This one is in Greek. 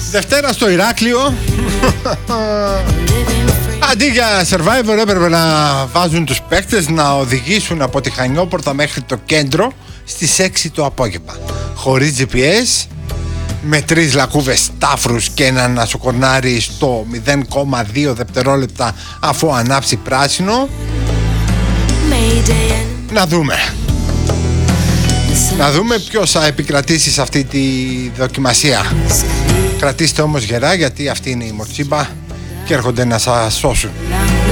Δευτέρα στο Ηράκλειο. Αντί για Survivor έπρεπε να βάζουν τους παίκτες να οδηγήσουν από τη Χανιόπορτα μέχρι το κέντρο στις 6 το απόγευμα. Χωρίς GPS, με 3 λακκούβες τάφρους και έναν να σου κορνάρει στο 0,2 δευτερόλεπτα αφού ανάψει πράσινο. Να δούμε ποιος θα επικρατήσει σε αυτή τη δοκιμασία. Κρατήστε όμως γερά, γιατί αυτή είναι η Μορτσίμπα και έρχονται να σας σώσουν.